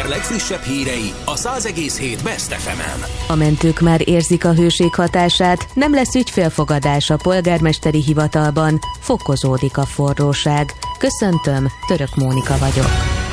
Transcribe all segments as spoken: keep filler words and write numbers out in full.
tenger legfrissebb hírei a száz egész hét Best ef emen. A mentők már érzik a hőség hatását, nem lesz ügyfélfogadás a polgármesteri hivatalban, fokozódik a forróság. Köszöntöm, Török Mónika vagyok.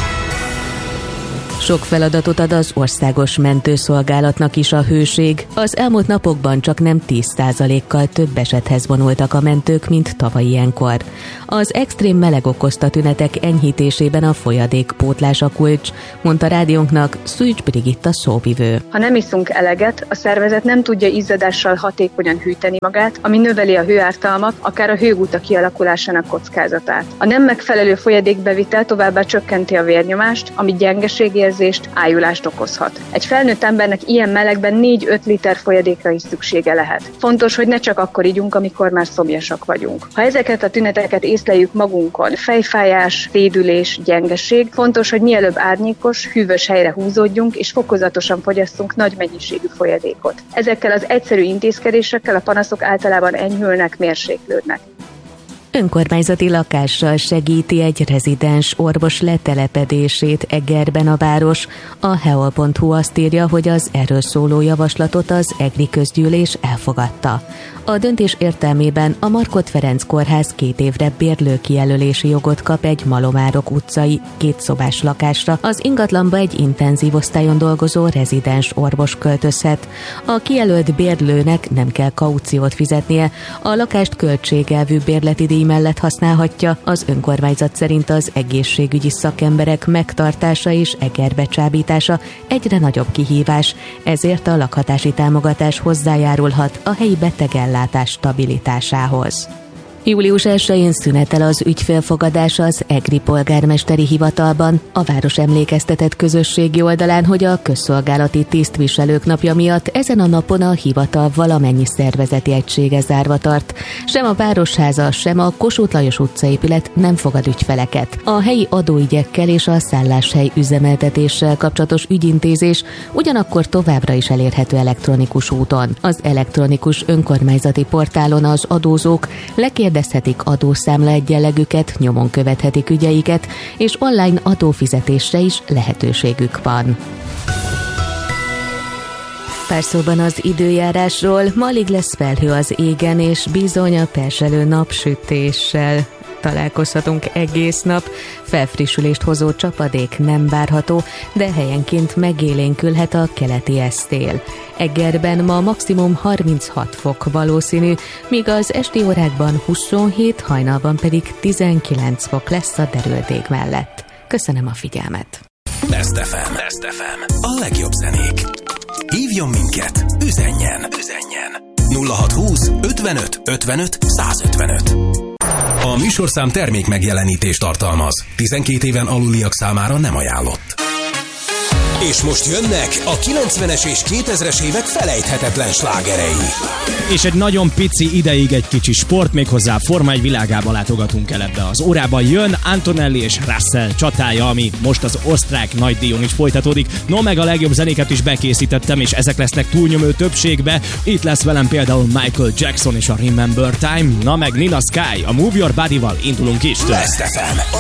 Sok feladatot ad az országos mentőszolgálatnak is a hőség. Az elmúlt napokban csak nem tíz százalékkal több esethez vonultak a mentők, mint tavaly ilyenkor. Az extrém meleg okozta tünetek enyhítésében a folyadékpótlás a kulcs, mondta rádiónknak Szűcs Brigitta szóvivő. Ha nem iszunk eleget, a szervezet nem tudja izzadással hatékonyan hűteni magát, ami növeli a hőártalmat, akár a hőguta kialakulásának kockázatát. A nem megfelelő folyadékbevitel továbbá csökkenti a vérnyomást, ami gyengeségérzést, ájulást okozhat. Egy felnőtt embernek ilyen melegben négy-öt liter folyadékra is szüksége lehet. Fontos, hogy ne csak akkor igyunk, amikor már szomjasak vagyunk. Ha ezeket a tüneteket észleljük magunkon, fejfájás, rédülés, gyengeség, fontos, hogy mielőbb árnyékos, hűvös helyre húzódjunk és fokozatosan fogyasszunk nagy mennyiségű folyadékot. Ezekkel az egyszerű intézkedésekkel a panaszok általában enyhülnek, mérséklődnek. Önkormányzati lakással segíti egy rezidens orvos letelepedését Egerben a város. A heol pont hu azt írja, hogy az erről szóló javaslatot az egri közgyűlés elfogadta. A döntés értelmében a Markhot Ferenc kórház két évre bérlőkijelölési jogot kap egy Malomárok utcai kétszobás lakásra. Az ingatlanba egy intenzív osztályon dolgozó rezidens orvos költözhet. A kijelölt bérlőnek nem kell kauciót fizetnie, a lakást költségelvű bérleti díj mellett használhatja. Az önkormányzat szerint az egészségügyi szakemberek megtartása és Egerbe csábítása egyre nagyobb kihívás, ezért a lakhatási támogatás hozzájárulhat a helyi betegellátás stabilitásához. július elsején szünetel az ügyfélfogadás az egri polgármesteri hivatalban. A város emlékeztetett közösségi oldalán, hogy a közszolgálati tisztviselők napja miatt ezen a napon a hivatal valamennyi szervezeti egysége zárva tart. Sem a Városháza, sem a Kossuth Lajos utcaépület nem fogad ügyfeleket. A helyi adóügyekkel és a szálláshely üzemeltetéssel kapcsolatos ügyintézés ugyanakkor továbbra is elérhető elektronikus úton. Az elektronikus önkormányzati portálon az adózók lekérdezhetik kérdezhetik adószámla egyenlegüket, nyomon követhetik ügyeiket, és online adófizetésre is lehetőségük van. Pár szóban az időjárásról. Ma alig lesz felhő az égen, és bizony a perselő napsütéssel találkozhatunk egész nap. Felfrissülést hozó csapadék nem várható, de helyenként megélénkülhet a keleti esztél. Egerben ma maximum harminchat fok valószínű, míg az esti órákban huszonhét, hajnalban pedig tizenkilenc fok lesz a derült mellett. Köszönöm a figyelmet! Best ef em. Best ef em. A legjobb zenék. Hívjon minket, üzenjen, üzenjen. nulla hatszázhúsz ötvenöt ötvenöt százötvenöt. A műsorszám termék megjelenítést tartalmaz. tizenkét éven aluliak számára nem ajánlott. És most jönnek a kilencvenes és kétezres évek felejthetetlen slágerei. És egy nagyon pici ideig egy kicsi sport, méghozzá Forma egy világába látogatunk el ebbe az órában. Jön Antonelli és Russell csatája, ami most az osztrák nagydíjon is folytatódik. No, meg a legjobb zenéket is bekészítettem, és ezek lesznek túlnyomó többségbe. Itt lesz velem például Michael Jackson és a Remember Time, na meg Nina Sky, a Move Your Body-val indulunk is. Best ef em.